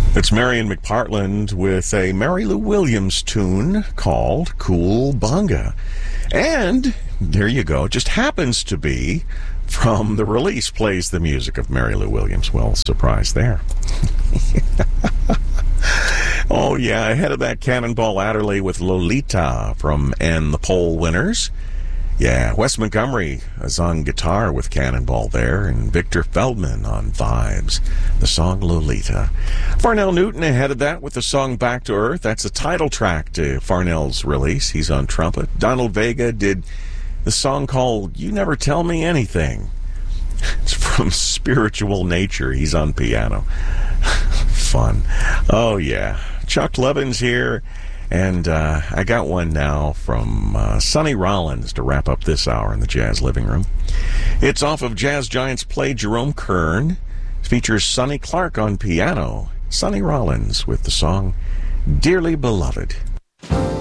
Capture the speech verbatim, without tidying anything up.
It's Marion McPartland with a Mary Lou Williams tune called Cool Bunga. And there you go. It just happens to be from the release plays the music of Mary Lou Williams. Well, surprise there. Oh, yeah, ahead of that, Cannonball Adderley with Lolita from And the Poll Winners. Yeah, Wes Montgomery is on guitar with Cannonball there, and Victor Feldman on vibes, the song Lolita. Farnell Newton ahead of that with the song Back to Earth. That's the title track to Farnell's release. He's on trumpet. Donald Vega did the song called You Never Tell Me Anything. It's from Spiritual Nature. He's on piano. Fun. Oh, yeah. Chuck Levin's here. And uh, I got one now from uh, Sonny Rollins to wrap up this hour in the Jazz Living Room. It's off of Jazz Giants Play Jerome Kern. It features Sonny Clark on piano. Sonny Rollins with the song Dearly Beloved.